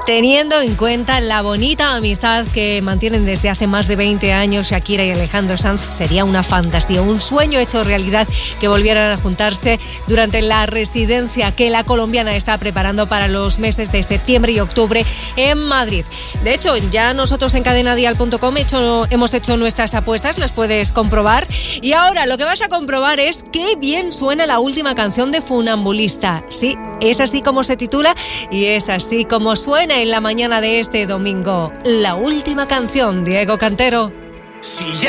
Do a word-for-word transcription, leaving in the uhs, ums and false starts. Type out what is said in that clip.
Teniendo en cuenta la bonita amistad que mantienen desde hace más de veinte años Shakira y Alejandro Sanz, sería una fantasía, un sueño hecho realidad que volvieran a juntarse durante la residencia que la colombiana está preparando para los meses de septiembre y octubre en Madrid. De hecho, ya nosotros en cadena dial punto com hecho, hemos hecho nuestras apuestas, las puedes comprobar. Y ahora lo que vas a comprobar es qué bien suena la última canción de Funambulista. Sí, es así como se titula y es así como suena en la mañana de este domingo. La última canción, Diego Cantero. Si